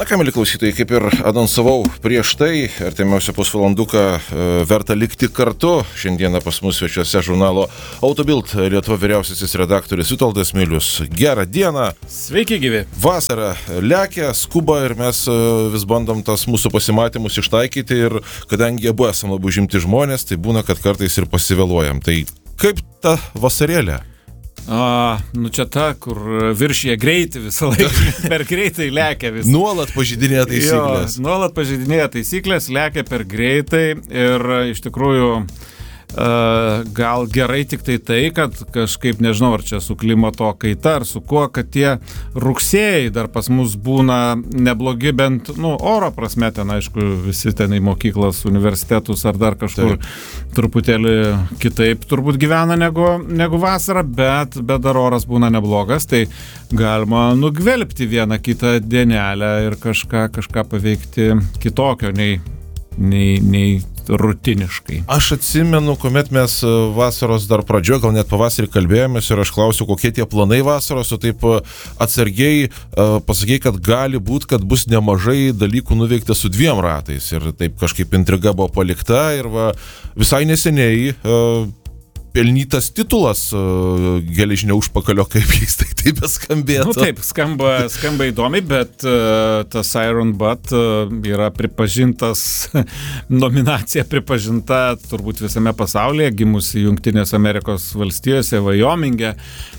Na ką, mėly klausytojai, kaip ir anonsavau prieš tai, artimiausią pusvalanduką verta likti kartu. Šiandieną pas mus svečiuose žurnalo Autobild Lietuva vyriausiasis redaktorius Vitoldas Milius. Gerą dieną. Sveiki, gyvi. Vasara lekia, skuba ir mes vis bandom tas mūsų pasimatymus ištaikyti ir kadangi abu esame labai užimti žmonės, tai būna, kad kartais ir pasivėluojam. Tai kaip ta vasarėlė? Čia ta, kur viršyje greitį visą laiką, per greitai lekia visą. Nuolat pažeidinėja taisyklės. Nuolat pažeidinėja taisyklės, lekia per greitai ir iš tikrųjų gal gerai tik tai, kad kažkaip nežinau, ar čia su klimato kaita ar su kuo, kad tie rugsėjai dar pas mus būna neblogi, bent oro prasme, ten aišku visi ten į mokyklas, universitetus ar dar kažkur truputėlį kitaip turbūt gyvena negu vasara, bet dar oras būna neblogas, tai galima nugvelbti vieną kitą dienelę ir kažką paveikti kitokio nei rutiniškai. Aš atsimenu, kuomet mes vasaros dar pradžioje, gal net pavasarį kalbėjomės ir aš klausiu, kokie tie planai vasaros, o taip atsargiai pasakėjai, kad gali būti, kad bus nemažai dalykų nuveikta su 2 ratais ir taip kažkaip intriga buvo palikta ir visai neseniai pelnytas titulas geležinio užpakalio, kaip jis tai beskambėtų. Taip, skamba įdomiai, bet tas Iron Butt yra pripažintas, nominacija pripažinta turbūt visame pasaulyje, gimusi Jungtinės Amerikos valstijose, Vyominge,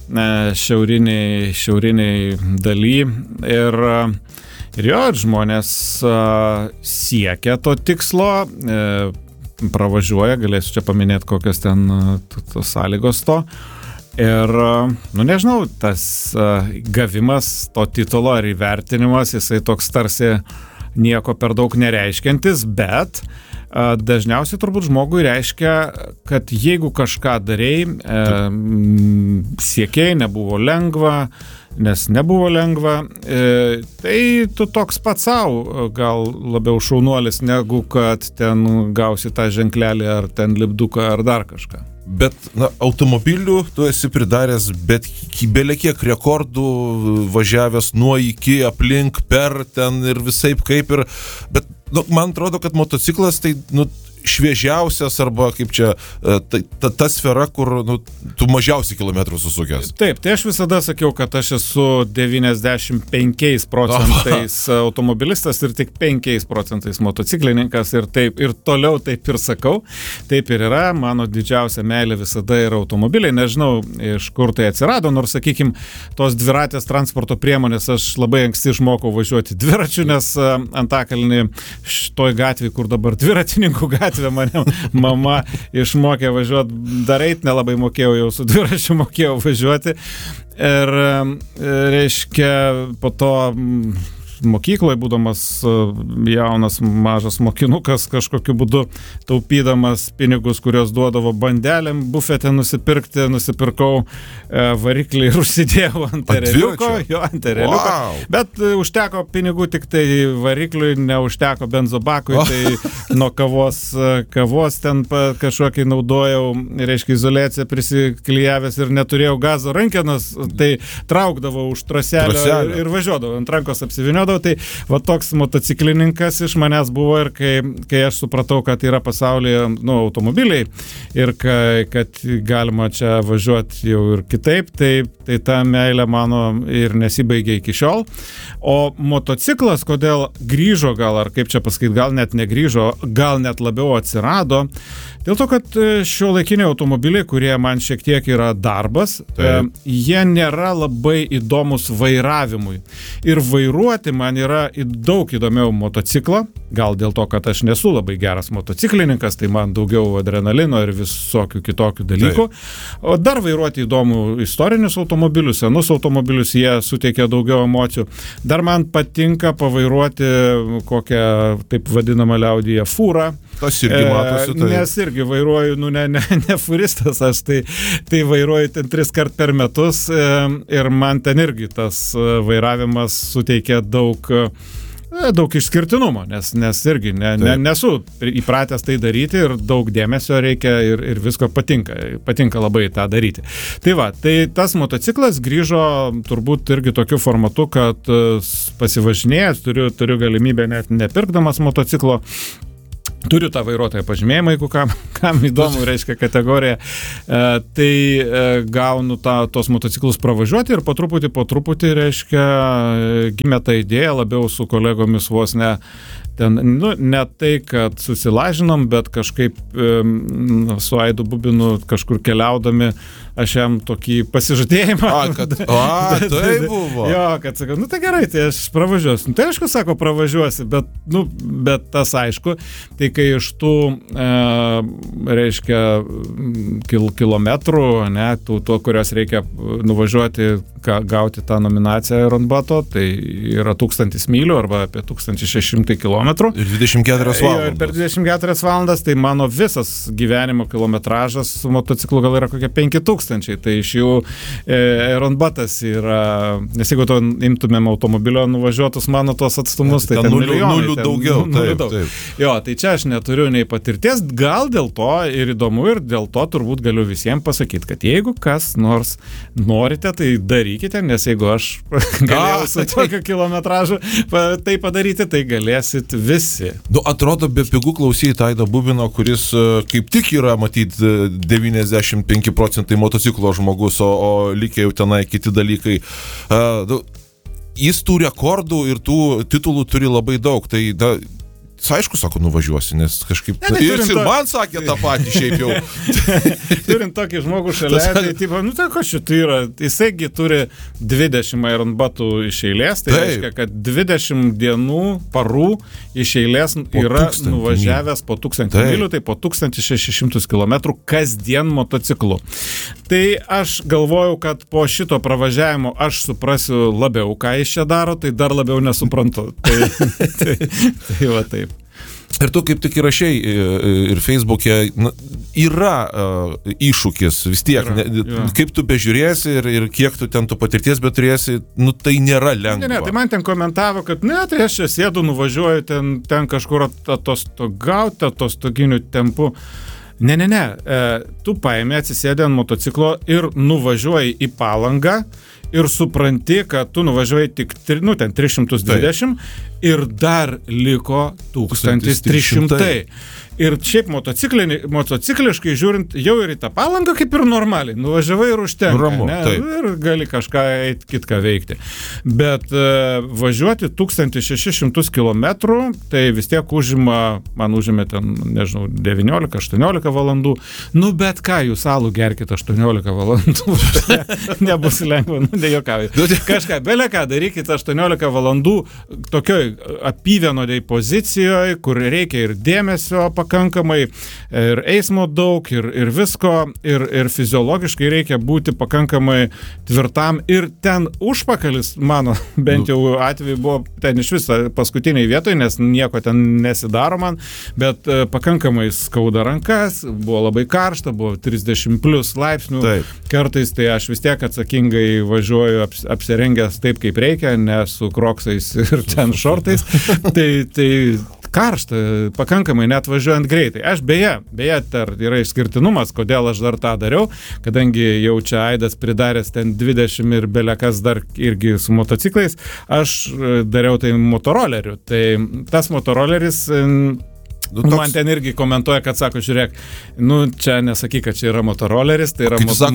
šiauriniai daly ir žmonės siekia to tikslo, pravažiuoja, galėsiu čia paminėti, kokios ten tos sąlygos to. Ir, nežinau, tas gavimas to titulo ar įvertinimas, jisai toks tarsi nieko per daug nereiškiantis, bet dažniausiai turbūt žmogui reiškia, kad jeigu kažką darei, siekėjai, nebuvo lengva, nes nebuvo lengva, tai tu toks pats savo gal labiau šaunuolis, negu kad ten gausi tą ženklelį ar ten lipduką ar dar kažką. Bet automobilių tu esi pridaręs belekiek rekordų, važiavęs nuo iki aplink per ten ir visaip kaip ir, bet man atrodo, kad motociklas tai šviežiausias arba kaip čia ta sfera, kur tu mažiausiai kilometrų susukęs. Taip, tai aš visada sakiau, kad aš esu 95% automobilistas ir tik 5% motociklininkas ir taip ir toliau taip ir sakau. Taip ir yra, mano didžiausia meilė visada yra automobiliai, nežinau iš kur tai atsirado, nors sakykime, tos dviratės transporto priemonės aš labai anksti išmokau važiuoti dviračiu, nes Antakalny šitoj gatvėje, kur dabar dviratininkų gatvė, mane mama išmokė važiuoti, dar eit nelabai mokėjau, jau su dviračiu mokėjau važiuoti ir reiškia po to mokykloje, būdamas jaunas mažas mokinukas, kažkokiu būdu taupydamas pinigus, kurios duodavo bandelėm bufete nusipirkau variklį ir užsidėjau ant ereliuko. Wow. Bet užteko pinigų tik tai varikliui, neužteko benzobakui, tai nuo kavos ten kažkokį naudojau, reiškia izoliaciją prisiklijavęs ir neturėjau gazo rankenos, tai traukdavau už traselio ir važiuodavau, ant rankos apsivyniodavau. Tai va toks motociklininkas iš manęs buvo ir kai aš supratau, kad yra pasaulyje automobiliai ir kad galima čia važiuoti jau ir kitaip, tai ta meilė mano ir nesibaigė iki šiol. O motociklas, kodėl grįžo gal, ar kaip čia pasakyti, gal net negrįžo, gal net labiau atsirado, dėl to, kad šiuolaikiniai automobiliai, kurie man šiek tiek yra darbas, jie nėra labai įdomus vairavimui. Ir vairuoti man yra daug įdomiau motociklą, gal dėl to, kad aš nesu labai geras motociklininkas, tai man daugiau adrenalino ir visokių kitokių dalykų. O dar vairuoti įdomų istorinius automobilius, senus automobilius, jie suteikia daugiau emocijų. Dar man patinka pavairuoti kokią taip vadinamą liaudyje fūrą. Tas irgi matosi. Nes irgi vairuoju, ne furistas, aš tai vairuoju ten 3 kart per metus ir man ten irgi tas vairavimas suteikia daug Daug išskirtinumo, nes irgi nesu įpratęs tai daryti ir daug dėmesio reikia ir visko patinka labai tą daryti. Tai va, tai tas motociklas grįžo turbūt irgi tokiu formatu, kad pasivažinėjęs, turiu galimybę net nepirkdamas motociklo. Turiu tą vairuotojo pažymėjimą, jeigu kam įdomu, reiškia kategorija, tai gaunu tos motociklus pravažiuoti ir po truputį, reiškia, gimė ta idėja labiau su kolegomis vos ne tai, kad susilažinom, bet kažkaip su Aidu Bubinu kažkur keliaudami aš jam tokį pasižadėjimą. Tai buvo. Jo, kad sakau, tai gerai, tai aš pravažiuosiu. Tai aišku, sako, pravažiuosi, bet tas aišku, tai kai iš tų, reiškia, kilometrų, ne, tų, kurios reikia nuvažiuoti, gauti tą nominaciją Ironbato, tai yra 1000 mylių arba apie 1600 kilometrų. Ir 24 valandas. Ir per 24 valandas, tai mano visas gyvenimo kilometražas su motociklu gal yra kokie 5000, tai iš jų Ironbatas yra, nes jeigu to imtumėm automobilio nuvažiuotus mano tos atstumus, tai ten milijonai. Nulių daugiau. Taip. Jo, tai čia aš neturiu nei patirties, gal dėl to ir įdomu ir dėl to turbūt galiu visiems pasakyti, kad jeigu kas nors norite, tai darykite, nes jeigu aš galėjau su tokio kilometražu tai padaryti, tai galėsit visi. Atrodo, be pigų klausyti Aido Bubino, kuris kaip tik yra, matyt, 95% motociklo žmogus, o likę jau tenai kiti dalykai. Jis tų rekordų ir tų titulų turi labai daug, tai aišku, sako, nuvažiuosi, nes kažkaip... Ir man sakė tą patį šiaip jau. Turint tokį žmogų šalia, tai tipo, tai ko šitai yra, jisaigi turi 20 Ironbatų iš eilės, tai reiškia, kad 20 dienų, parų iš eilės yra nuvažiavęs po 1000 mylių, tai po 1600 km kasdien motociklu. Tai aš galvojau, kad po šito pravažiavimo aš suprasiu labiau, ką jis čia daro, tai dar labiau nesuprantu. Tai va taip. Ir tu kaip tik įrašei ir Facebook'e, yra iššūkis vis tiek, kaip tu bežiūrėsi ir kiek tu ten tu patirties beturėsi, tai nėra lengva. Ne, tai man ten komentavo, kad tai aš čia sėdu, nuvažiuoju ten kažkur atostogauti, atostoginių tempų. Ne, tu paimi, atsisėdi ant motociklo ir nuvažiuoji į Palangą ir supranti, kad tu nuvažiuoji tik 320 ir dar liko 1300. Ir šiaip motocikliškai žiūrint, jau ir į tą Palangą kaip ir normaliai. Nuvažiavai ir užtenka. Ramu, ir gali kažką kitką veikti. Bet važiuoti 1600 kilometrų, tai vis tiek man užėmė ten, nežinau, 19-18 valandų. Bet ką, jūs alų gerkite 18 valandų. Nebus lengva, nejuokauju. Kažką, beleką darykite 18 valandų tokioj apyvienodėj pozicijoje, kur reikia ir dėmesio pakankamai, ir eismo daug, ir visko, ir fiziologiškai reikia būti pakankamai tvirtam. Ir ten užpakalis, mano bent jau atveju, buvo ten iš viso paskutiniai vietoje, nes nieko ten nesidaro man, bet pakankamai skauda rankas, buvo labai karšta, buvo 30 plus laipsnių. Taip. Kartais tai aš vis tiek atsakingai važiuoju apsirengęs taip, kaip reikia, ne su kroksais ir ten šortais. Tai karšta, pakankamai net važiuojant greitai. Aš beje, yra išskirtinumas, kodėl aš dar tą dariau, kadangi jau čia Aidas pridaręs ten 20 ir belekas dar irgi su motociklais, aš dariau tai motoroleriu. Tai tas motoroleris... Man ten irgi komentuoja, kad sako, žiūrėk, čia nesakyk, kad čia yra motoroleris, tai yra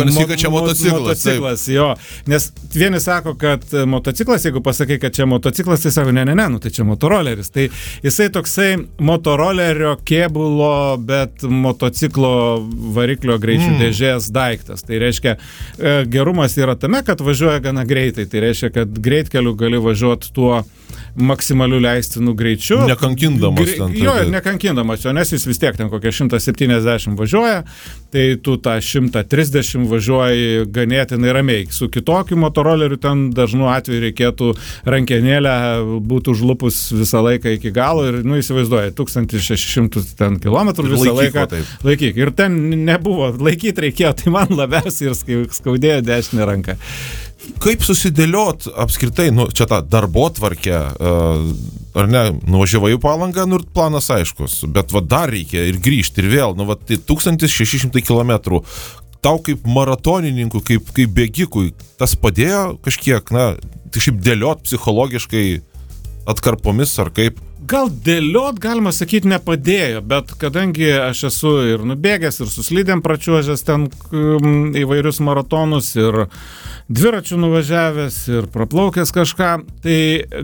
motociklas, jo. Nes vieni sako, kad motociklas, jeigu pasakai, kad čia motociklas, tai sako, ne, tai čia motoroleris. Tai jisai toksai motorolerio kėbulo, bet motociklo variklio greičių dėžės daiktas. Tai reiškia, gerumas yra tame, kad važiuoja gana greitai. Tai reiškia, kad greitkeliu gali važiuoti tuo maksimaliu leistinų greičiu. Nekankindamas. Jo, nekankindamas, nes jis vis tiek ten kokie 170 važiuoja, tai tu tą 130 važiuoji ganėtinai ramiai. Su kitokiu motoroleriu ten dažnu atveju reikėtų rankenėlę būtų užlupus visą laiką iki galo ir, įsivaizduoji, 1600 ten kilometrų visą laiką laikyk. Ir ten nebuvo, laikyti reikėjo, tai man labiausiai ir skaudėjo dešinę ranką. Kaip susidėliot apskritai, čia tą darbotvarkę, ar ne, nuvažiavai į Palangą, nu ir planas aiškus, bet va dar reikia ir grįžti ir vėl, nu va tai 1600 km. Tau kaip maratonininkui, kaip bėgikui, tas padėjo kažkiek, na, kažkaip dėliot psichologiškai atkarpomis ar kaip? Gal dėliot, galima sakyti, nepadėjo, bet kadangi aš esu ir nubėgęs, ir su slidėm pračiuožęs ten įvairius maratonus, ir dviračių nuvažiavęs, ir praplaukęs kažką, tai